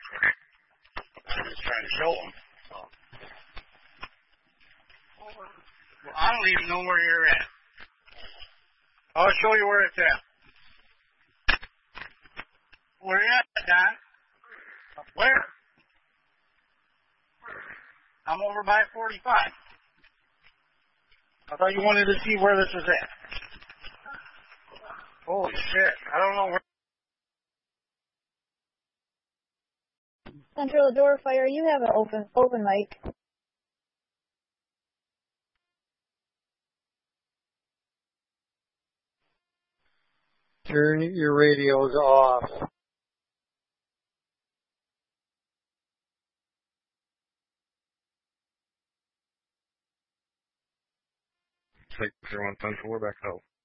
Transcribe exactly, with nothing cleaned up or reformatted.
I'm just trying to show them. So. Well, I don't even know where you're at. I'll show you where it's at. Where you at, Don? Where? I'm over by forty-five. I thought you wanted to see where this is at. Holy shit. I don't know where. Central Door Fire, you have an open open mic. Turn your radios off. Six zero one Central, we're back out.